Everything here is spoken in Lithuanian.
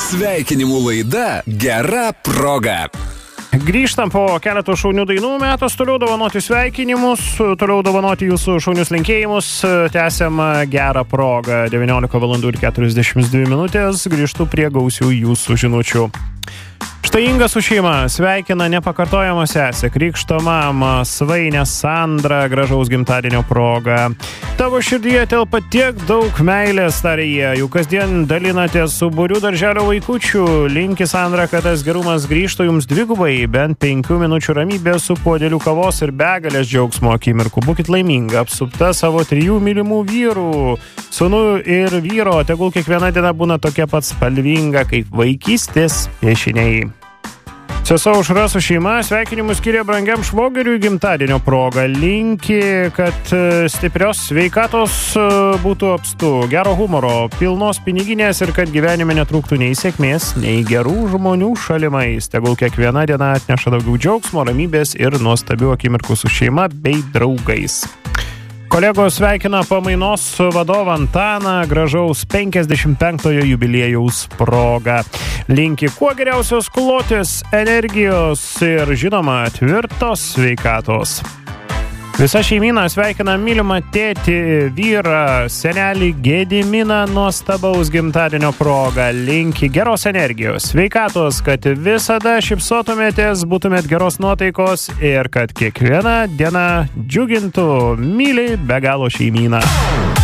Sveikinimų laida Gera proga. Grįžtam po keletų šaunių dainų, metas toliau dovanoti sveikinimus, toliau dovanoti jūsų šaunius linkėjimus. Tęsiam Gerą progą, 19:42. Grįžtu prie gausių jūsų žinučių. Štai Inga su šeima sveikina nepakartojamą sesę, krikšto mamą, svainę Sandrą, gražaus gimtadienio progą. Tavo širdyje telpa tiek daug meilės, tarė jie, jau kasdien dalinatės su būriu darželio vaikučių. Linki Sandra, kad tas gerumas grįžtų jums dvigubai, bent 5 minučių ramybė su puodeliu kavos ir begalės džiaugsmo akimirkų. Būkit laiminga, apsupta savo 3 mylimų vyrų, sūnų ir vyro, tegul kiekviena diena būna tokia pat spalvinga kaip vaikystės piešiniai. Sesuo Aušra su šeima sveikinimus skiria brangiam švogeriui gimtadienio progą. Linki, kad stiprios sveikatos būtų apstu, gero humoro, pilnos piniginės ir kad gyvenime netrūktų nei sėkmės, nei gerų žmonių šalimais. Tegul kiekviena diena atneša daugiau džiaugsmo, ramybės ir nuostabių akimirkų su šeima bei draugais. Kolegos sveikina pamainos vadovą Antaną gražaus 55-ojo jubiliejaus progą. Linki kuo geriausios klotės, energijos ir, žinoma, tvirtos sveikatos. Visa šeimyna sveikina mylimą tėtį, vyrą, senelį Gediminą nuostabaus gimtadienio progą. Linki geros energijos, sveikatos, kad visada šypsotumėtės, būtumėt geros nuotaikos ir kad kiekviena diena džiugintų. Myli be galo šeimyną.